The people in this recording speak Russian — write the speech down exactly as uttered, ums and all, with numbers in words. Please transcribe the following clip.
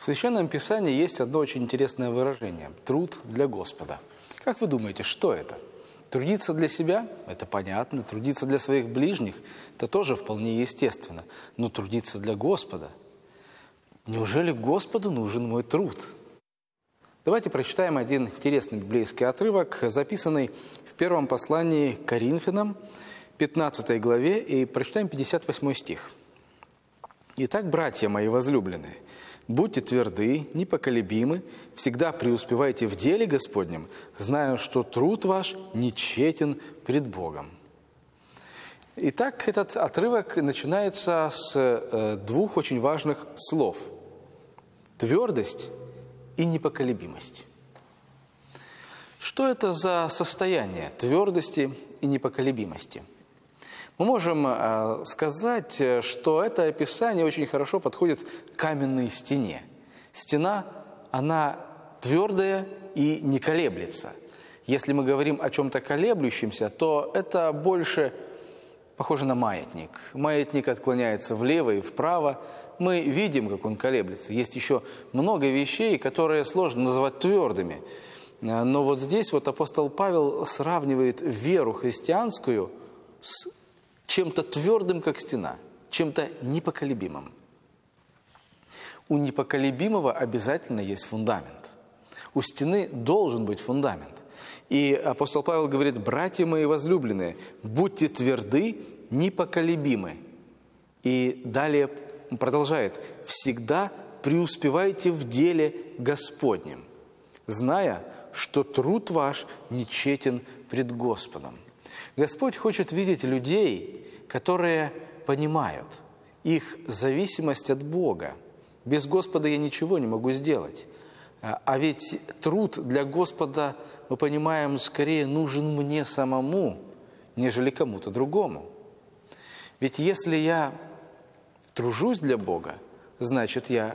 Священном Писании есть одно очень интересное выражение – труд для Господа. Как вы думаете, что это? Трудиться для себя – это понятно, трудиться для своих ближних – это тоже вполне естественно. Но трудиться для Господа – неужели Господу нужен мой труд? Давайте прочитаем один интересный библейский отрывок, записанный в первом послании к Коринфянам, пятнадцатой главе, и прочитаем пятьдесят восьмой стих. «Итак, братья мои возлюбленные, будьте тверды, непоколебимы, всегда преуспевайте в деле Господнем, зная, что труд ваш не тщетен пред Богом». Итак, этот отрывок начинается с двух очень важных слов – твердость и непоколебимость. Что это за состояние твердости и непоколебимости? Мы можем сказать, что это описание очень хорошо подходит к каменной стене. Стена, она твердая и не колеблется. Если мы говорим о чем-то колеблющемся, то это больше похоже на маятник. Маятник отклоняется влево и вправо. Мы видим, как он колеблется. Есть еще много вещей, которые сложно называть твердыми. Но вот здесь вот апостол Павел сравнивает веру христианскую с чем-то твердым, как стена, чем-то непоколебимым. У непоколебимого обязательно есть фундамент. У стены должен быть фундамент. И апостол Павел говорит: «Братья мои возлюбленные, будьте тверды, непоколебимы». И далее продолжает: «Всегда преуспевайте в деле Господнем, зная, что труд ваш не тщетен пред Господом». Господь хочет видеть людей, которые понимают их зависимость от Бога. Без Господа я ничего не могу сделать. А ведь труд для Господа, мы понимаем, скорее нужен мне самому, нежели кому-то другому. Ведь если я тружусь для Бога, значит, я